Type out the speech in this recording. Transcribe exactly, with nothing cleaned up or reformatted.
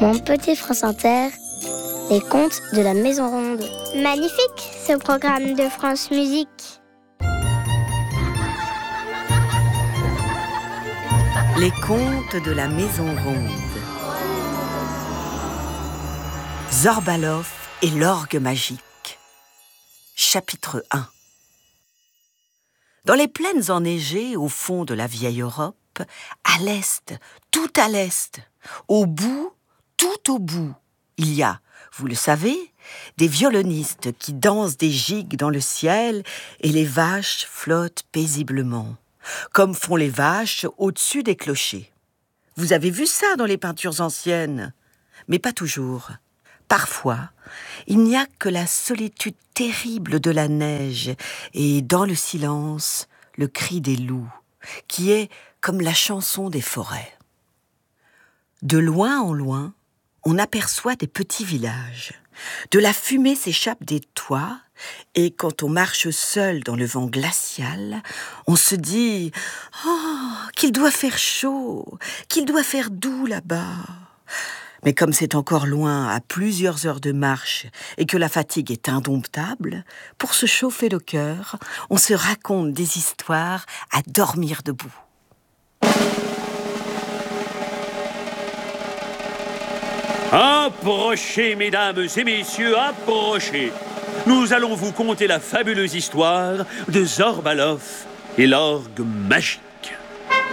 Mon petit France Inter, les contes de la Maison Ronde. Magnifique, ce programme de France Musique. Les contes de la Maison Ronde. Zorbalov et l'orgue magique. Chapitre un. Dans les plaines enneigées, au fond de la vieille Europe, à l'est, tout à l'est, au bout, tout au bout, il y a, vous le savez, des violonistes qui dansent des gigues dans le ciel et les vaches flottent paisiblement, comme font les vaches au-dessus des clochers. Vous avez vu ça dans les peintures anciennes, mais pas toujours. Parfois, il n'y a que la solitude terrible de la neige et, dans le silence, le cri des loups, qui est comme la chanson des forêts. De loin en loin, on aperçoit des petits villages. De la fumée s'échappe des toits, et quand on marche seul dans le vent glacial, on se dit « Oh, qu'il doit faire chaud, qu'il doit faire doux là-bas !» Mais comme c'est encore loin, à plusieurs heures de marche, et que la fatigue est indomptable, pour se chauffer le cœur, on se raconte des histoires à dormir debout. Approchez, mesdames et messieurs, approchez. Nous allons vous conter la fabuleuse histoire de Zorbalov et l'orgue magique.